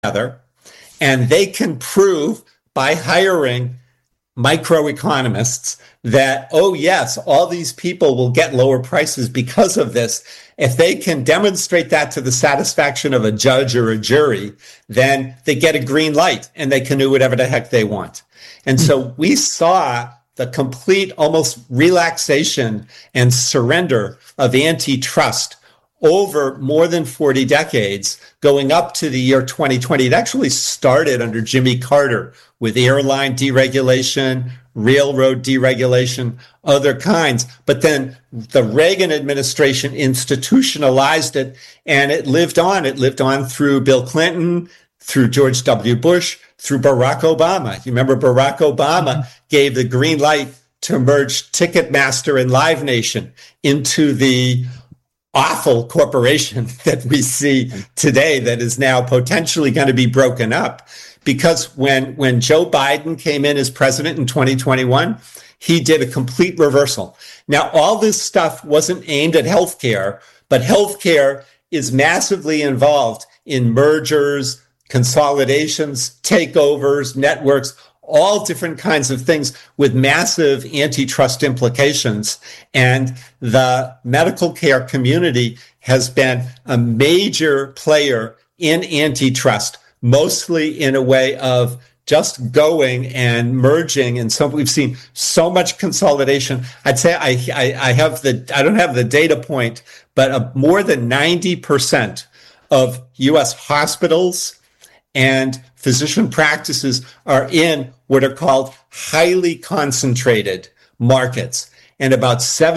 together, and they can prove by hiring microeconomists that, oh, yes, all these people will get lower prices because of this. If they can demonstrate that to the satisfaction of a judge or a jury, then they get a green light and they can do whatever the heck they want. And so we saw the complete almost relaxation and surrender of antitrust over more than 40 decades, going up to the year 2020. It actually started under Jimmy Carter with airline deregulation, railroad deregulation, other kinds. But then the Reagan administration institutionalized it, and it lived on. It lived on through Bill Clinton, through George W. Bush, through Barack Obama. You remember Barack Obama gave the green light to merge Ticketmaster and Live Nation into the awful corporation that we see today that is now potentially going to be broken up. Because when Joe Biden came in as president in 2021, he did a complete reversal. Now, all this stuff wasn't aimed at healthcare, but healthcare is massively involved in mergers, consolidations, takeovers, networks, all different kinds of things with massive antitrust implications. And the medical care community has been a major player in antitrust, mostly in a way of just going and merging. And so we've seen so much consolidation. I'd say I don't have the data point, but more than 90% of U.S. hospitals and physician practices are in what are called highly concentrated markets. And about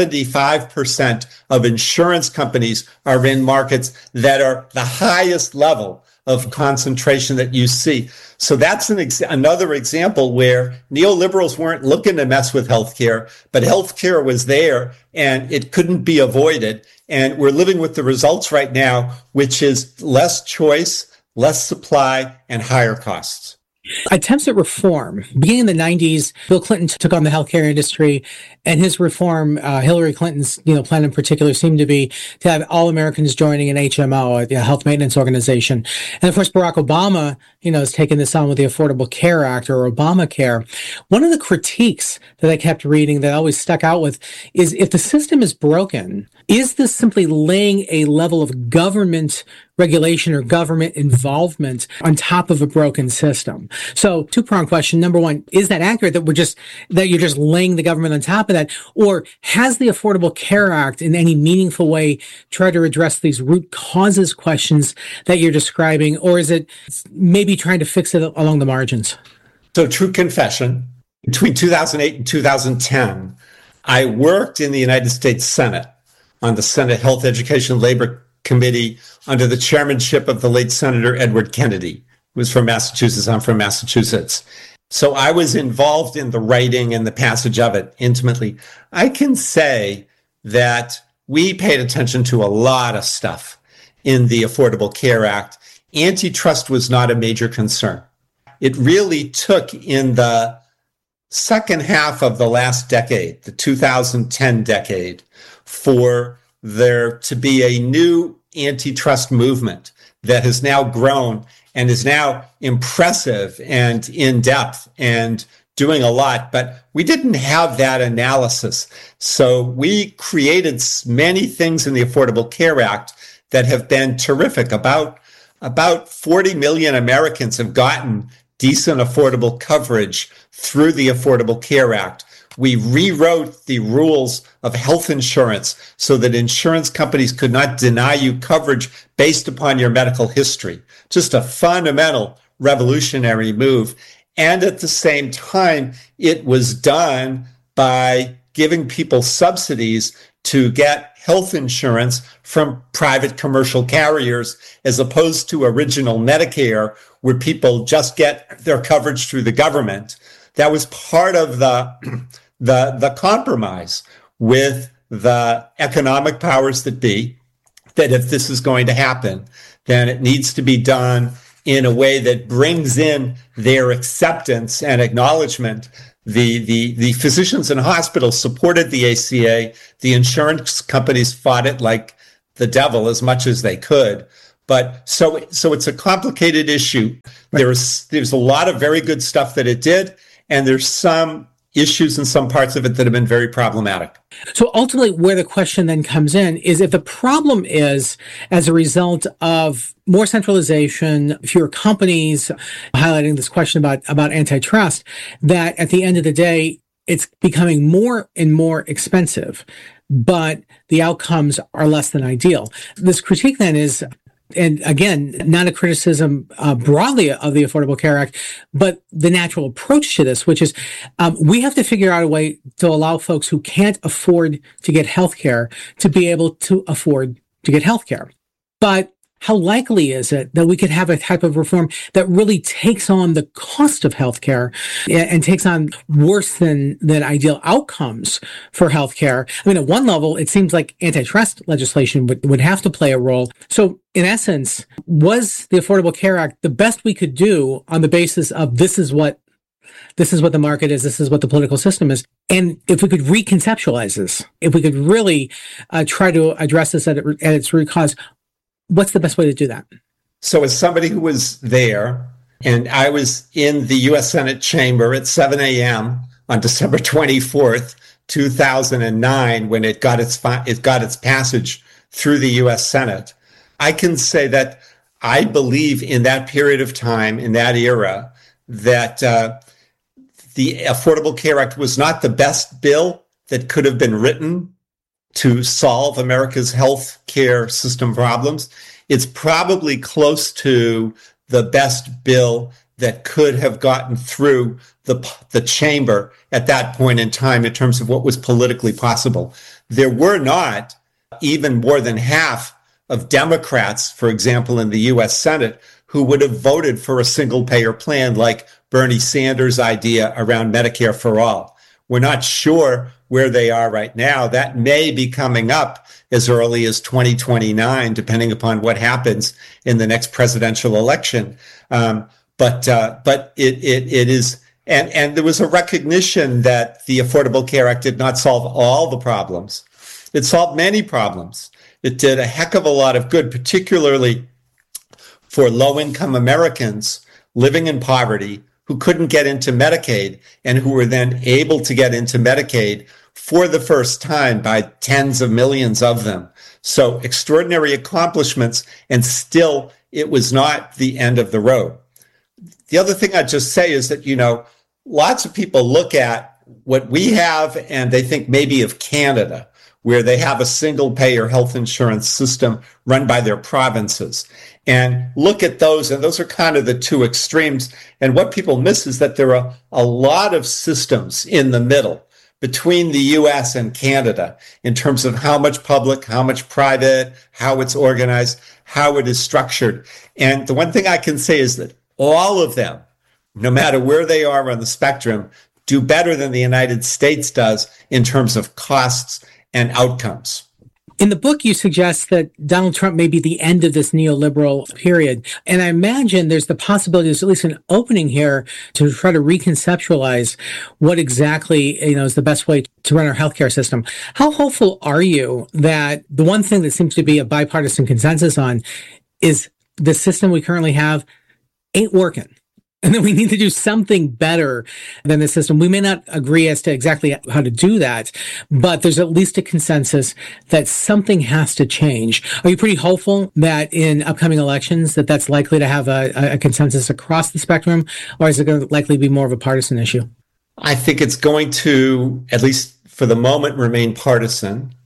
75% of insurance companies are in markets that are the highest level of concentration that you see. So that's another example where neoliberals weren't looking to mess with healthcare, but healthcare was there and it couldn't be avoided. And we're living with the results right now, which is less choice, less supply, and higher costs. Attempts at reform. Beginning in the 90s, Bill Clinton took on the healthcare industry, and his reform, Hillary Clinton's plan in particular, seemed to be to have all Americans joining an HMO, a health maintenance organization. And of course, Barack Obama, has taken this on with the Affordable Care Act, or Obamacare. One of the critiques that I kept reading that always stuck out with is, if the system is broken, is this simply laying a level of government regulation or government involvement on top of a broken system? So, two-pronged question. Number one, is that accurate that you're just laying the government on top of that? Or has the Affordable Care Act in any meaningful way tried to address these root causes questions that you're describing? Or is it maybe trying to fix it along the margins? So, true confession, between 2008 and 2010, I worked in the United States Senate on the Senate Health, Education, Labor Committee under the chairmanship of the late Senator Edward Kennedy, who was from Massachusetts. I'm from Massachusetts. So I was involved in the writing and the passage of it intimately. I can say that we paid attention to a lot of stuff in the Affordable Care Act. Antitrust was not a major concern. It really took in the second half of the last decade, the 2010 decade, for there to be a new antitrust movement that has now grown and is now impressive and in depth and doing a lot. But we didn't have that analysis. So we created many things in the Affordable Care Act that have been terrific. About 40 million Americans have gotten decent affordable coverage through the Affordable Care Act. We rewrote the rules of health insurance so that insurance companies could not deny you coverage based upon your medical history. Just a fundamental revolutionary move. And at the same time, it was done by giving people subsidies to get health insurance from private commercial carriers, as opposed to original Medicare, where people just get their coverage through the government. That was part of the compromise with the economic powers that be, that if this is going to happen, then it needs to be done in a way that brings in their acceptance and acknowledgement. The physicians and hospitals supported the ACA. The insurance companies fought it like the devil as much as they could. But so it's a complicated issue. There's a lot of very good stuff that it did, and there's some issues in some parts of it that have been very problematic. So ultimately, where the question then comes in is if the problem is as a result of more centralization, fewer companies, highlighting this question about antitrust, that at the end of the day, it's becoming more and more expensive, but the outcomes are less than ideal. This critique then is, and again, not a criticism broadly of the Affordable Care Act, but the natural approach to this, which is we have to figure out a way to allow folks who can't afford to get health care to be able to afford to get health care. But how likely is it that we could have a type of reform that really takes on the cost of healthcare and takes on worse than ideal outcomes for healthcare? I mean, at one level, it seems like antitrust legislation would have to play a role. So in essence, was the Affordable Care Act the best we could do on the basis of this is what the market is, this is what the political system is? And if we could reconceptualize this, if we could really try to address this at its root cause, what's the best way to do that? So as somebody who was there, and I was in the U.S. Senate chamber at 7 a.m. on December 24th, 2009, when it got its passage through the U.S. Senate, I can say that I believe in that period of time, in that era, that the Affordable Care Act was not the best bill that could have been written to solve America's health care system problems. It's probably close to the best bill that could have gotten through the chamber at that point in time in terms of what was politically possible. There were not even more than half of Democrats, for example, in the U.S. Senate, who would have voted for a single-payer plan like Bernie Sanders' idea around Medicare for all. We're not sure where they are right now. That may be coming up as early as 2029, depending upon what happens in the next presidential election. But it is, and there was a recognition that the Affordable Care Act did not solve all the problems. It solved many problems. It did a heck of a lot of good, particularly for low-income Americans living in poverty who couldn't get into Medicaid and who were then able to get into Medicaid for the first time by tens of millions of them. So extraordinary accomplishments, and still it was not the end of the road. The other thing I'd just say is that, lots of people look at what we have and they think maybe of Canada, where they have a single-payer health insurance system run by their provinces. And look at those, and those are kind of the two extremes. And what people miss is that there are a lot of systems in the middle between the U.S. and Canada in terms of how much public, how much private, how it's organized, how it is structured. And the one thing I can say is that all of them, no matter where they are on the spectrum, do better than the United States does in terms of costs and outcomes. In the book, you suggest that Donald Trump may be the end of this neoliberal period. And I imagine there's the possibility, there's at least an opening here to try to reconceptualize what exactly, is the best way to run our healthcare system. How hopeful are you that the one thing that seems to be a bipartisan consensus on is the system we currently have ain't working? And then we need to do something better than the system. We may not agree as to exactly how to do that, but there's at least a consensus that something has to change. Are you pretty hopeful that in upcoming elections that's likely to have a consensus across the spectrum, or is it going to likely be more of a partisan issue? I think it's going to, at least for the moment, remain partisan.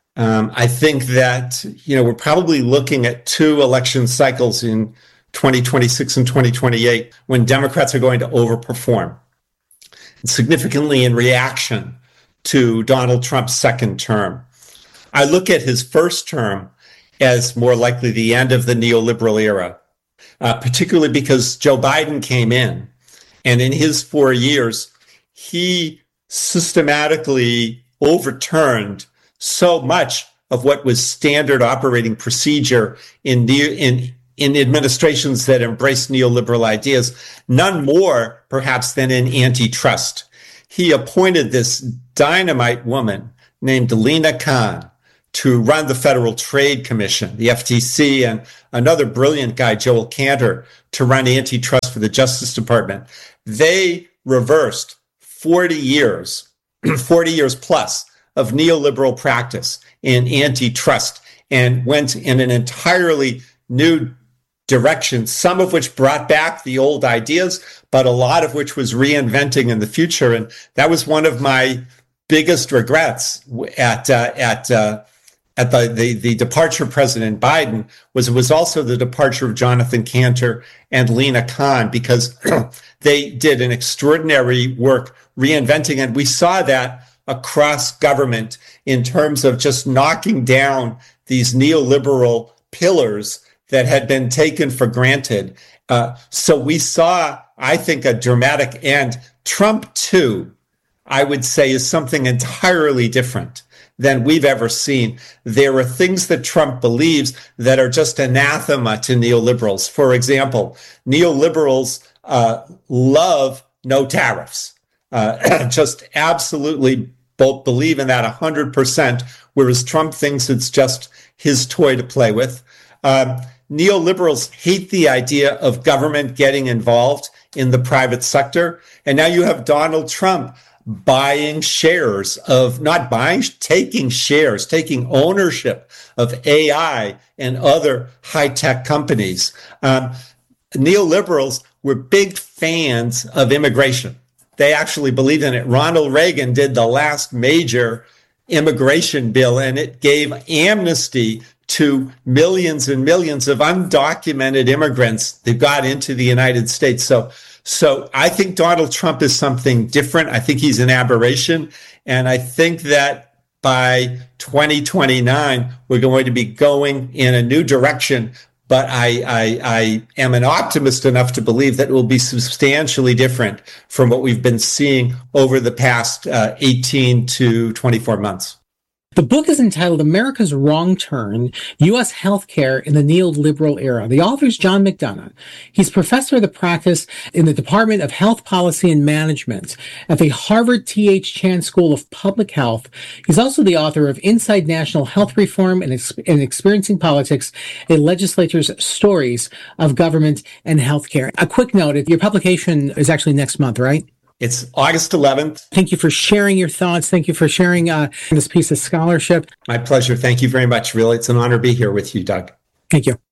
I think that, we're probably looking at two election cycles in 2026 and 2028, when Democrats are going to overperform significantly in reaction to Donald Trump's second term. I look at his first term as more likely the end of the neoliberal era, particularly because Joe Biden came in, and in his 4 years, he systematically overturned so much of what was standard operating procedure in administrations that embrace neoliberal ideas, none more perhaps than in antitrust. He appointed this dynamite woman named Lina Khan to run the Federal Trade Commission, the FTC, and another brilliant guy, Joel Cantor, to run antitrust for the Justice Department. They reversed 40 years plus of neoliberal practice in antitrust and went in an entirely new direction, some of which brought back the old ideas, but a lot of which was reinventing in the future. And that was one of my biggest regrets at the departure of President Biden was also the departure of Jonathan Cantor and Lina Khan, because they did an extraordinary work reinventing. And we saw that across government in terms of just knocking down these neoliberal pillars that had been taken for granted. So we saw, I think, a dramatic end. Trump, too, I would say, is something entirely different than we've ever seen. There are things that Trump believes that are just anathema to neoliberals. For example, neoliberals love no tariffs, just absolutely believe in that 100%, whereas Trump thinks it's just his toy to play with. Neoliberals hate the idea of government getting involved in the private sector. And now you have Donald Trump buying shares of, not buying, taking shares, taking ownership of AI and other high-tech companies. Neoliberals were big fans of immigration. They actually believed in it. Ronald Reagan did the last major immigration bill, and it gave amnesty to millions and millions of undocumented immigrants that got into the United States. So I think Donald Trump is something different. I think he's an aberration. And I think that by 2029, we're going to be going in a new direction. But I am an optimist enough to believe that it will be substantially different from what we've been seeing over the past 18 to 24 months. The book is entitled America's Wrong Turn, U.S. Healthcare in the Neoliberal Era. The author is John McDonough. He's professor of the practice in the Department of Health Policy and Management at the Harvard T.H. Chan School of Public Health. He's also the author of Inside National Health Reform and Experiencing Politics, a Legislature's Stories of Government and Healthcare. A quick note, your publication is actually next month, right? It's August 11th. Thank you for sharing your thoughts. Thank you for sharing this piece of scholarship. My pleasure. Thank you very much. Really, it's an honor to be here with you, Doug. Thank you.